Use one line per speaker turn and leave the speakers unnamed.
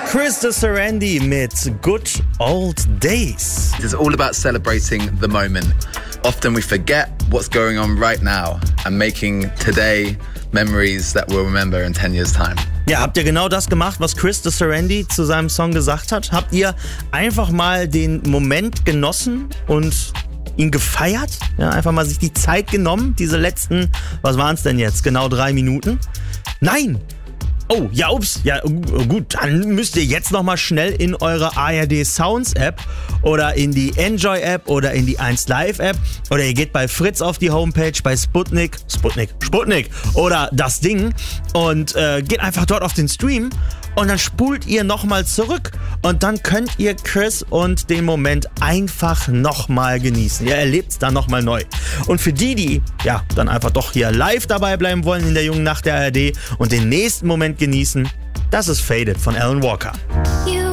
Chris Sarandí mit Good Old Days.
It's all about celebrating the moment. Often we forget what's going on right now and making today memories that we'll remember in 10 years' time.
Ja, habt ihr genau das gemacht, was Chris Sarandí zu seinem Song gesagt hat? Habt ihr einfach mal den Moment genossen und ihn gefeiert? Ja, einfach mal sich die Zeit genommen, diese letzten, was waren es denn jetzt, genau 3 Minuten? Nein! Oh, ja, ups, ja, gut, dann müsst ihr jetzt nochmal schnell in eure ARD Sounds App oder in die Enjoy App oder in die 1Live App oder ihr geht bei Fritz auf die Homepage, bei Sputnik oder das Ding und geht einfach dort auf den Stream und dann spult ihr nochmal zurück und dann könnt ihr Chris und den Moment einfach nochmal genießen. Ihr erlebt es dann nochmal neu. Und für die ja dann einfach doch hier live dabei bleiben wollen in der jungen Nacht der ARD und den nächsten Moment genießen, das ist Faded von Alan Walker.